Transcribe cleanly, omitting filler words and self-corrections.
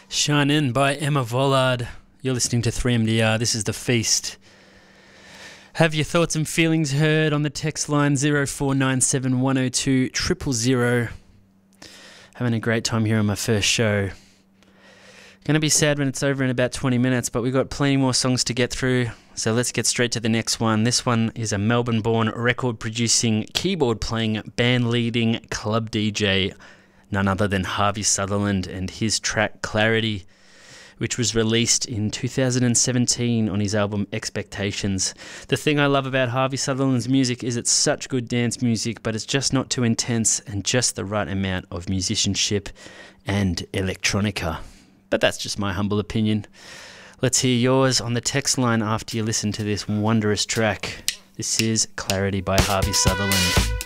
Shine In by Emma Vollard. You're listening to 3MDR. This is The Feast. Have your thoughts and feelings heard on the text line 0497 102 000. Having a great time here on my first show. Going to be sad when it's over in about 20 minutes, but we've got plenty more songs to get through. So let's get straight to the next one. This one is a Melbourne-born record-producing, keyboard-playing, band-leading club DJ, none other than Harvey Sutherland, and his track Clarity, which was released in 2017 on his album Expectations. The thing I love about Harvey Sutherland's music is it's such good dance music, but it's just not too intense and just the right amount of musicianship and electronica. But that's just my humble opinion. Let's hear yours on the text line after you listen to this wondrous track. This is Clarity by Harvey Sutherland.